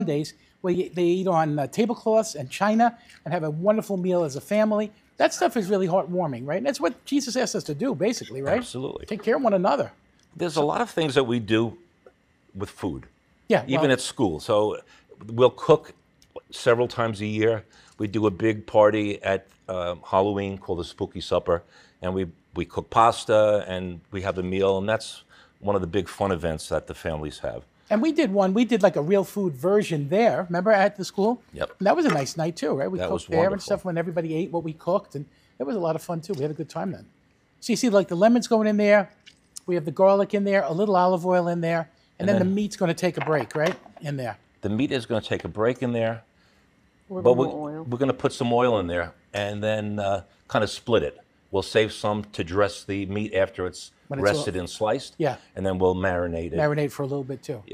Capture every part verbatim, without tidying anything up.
Sundays where you, they eat on uh, tablecloths and china and have a wonderful meal as a family. That stuff is really heartwarming, right? And that's what Jesus asked us to do, basically, right? Absolutely. Take care of one another. There's a lot of things that we do with food, Yeah, even well, at school. So we'll cook several times a year. We do a big party at uh, Halloween called the Spooky Supper, and we, we cook pasta and we have a meal, and that's one of the big fun events that the families have. and we did one. We did like a real food version there. Remember at the school? Yep. And that was a nice night too, right? We That cooked was there and wonderful. stuff when everybody ate what we cooked, and it was a lot of fun too. We had a good time then. So you see, like the lemons going in there, we have the garlic in there, a little olive oil in there, and, And then, then- the meat's going to take a break, right? In there. The meat is going to take a break in there, A little but we, more oil. we're going to put some oil in there and then uh, kind of split it. We'll save some to dress the meat after it's, When it's all- rested and sliced. Yeah. And then we'll marinate it. Marinate for a little bit too. Yeah.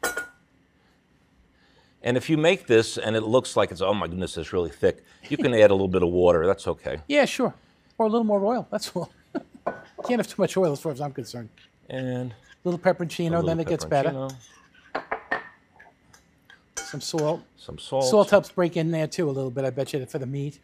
And if you make this and it looks like it's, oh my goodness, it's really thick, you can add a little bit of water. That's okay. Yeah, sure. Or a little more oil. That's all. Can't have too much oil as far as I'm concerned. And A little pepperoncino, a little then it gets better. pepperoncino, Some salt. some salt. Salt helps break in there too a little bit, I bet you, for the meat.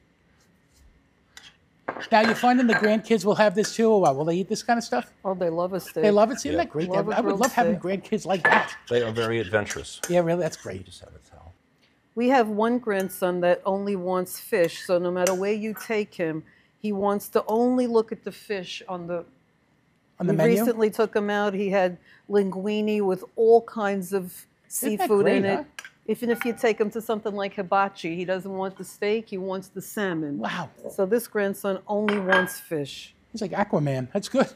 Now, you're finding the grandkids will have this too, or what? Will they eat this kind of stuff? Oh, they love a steak. They love it. Isn't Yeah. that great? Love a I would grilled love having steak. grandkids like that. They are very adventurous. Yeah, really, that's great. Just have a towel. We have one grandson that only wants fish, so no matter where you take him, he wants to only look at the fish on the. On the we menu? recently took him out. He had linguine with all kinds of Isn't that seafood in great, it. huh? Even if you take him to something like hibachi, he doesn't want the steak, he wants the salmon. Wow. So this grandson only wants fish. He's like Aquaman. That's good.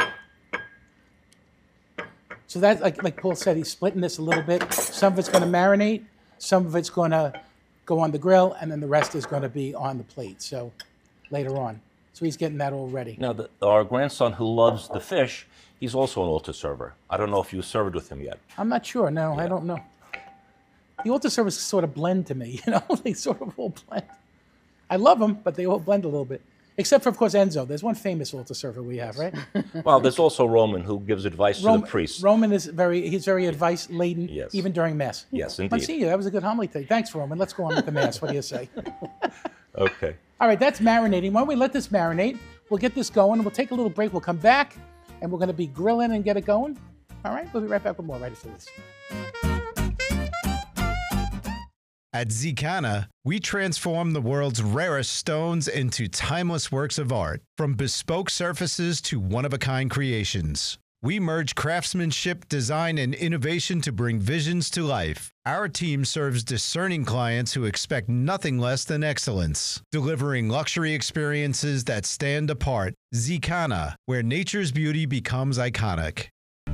So that, like, like Paul said, he's splitting this a little bit. Some of it's going to marinate, some of it's going to go on the grill, and then the rest is going to be on the plate. So later on. So he's getting that all ready. Now, the, our grandson who loves the fish, he's also an altar server. I don't know if you served with him yet. I'm not sure. No, I don't know. The altar servers sort of blend to me, you know? They sort of all blend. I love them, but they all blend a little bit. Except for, of course, Enzo. There's one famous altar server we have, right? Well, there's also Roman who gives advice to Rom- the priests. Roman is very, he's very advice laden, Yes. even during Mass. Yes, I indeed. see you. That was a good homily today. Thanks, Roman. Let's go on with the Mass. What do you say? Okay. All right, that's marinating. Why don't we let this marinate? We'll get this going. We'll take a little break. We'll come back, and we're going to be grilling and get it going. All right, we'll be right back with more right after this. At Zcana, we transform the world's rarest stones into timeless works of art, from bespoke surfaces to one-of-a-kind creations. We merge craftsmanship, design, and innovation to bring visions to life. Our team serves discerning clients who expect nothing less than excellence, delivering luxury experiences that stand apart. Zcana, where nature's beauty becomes iconic.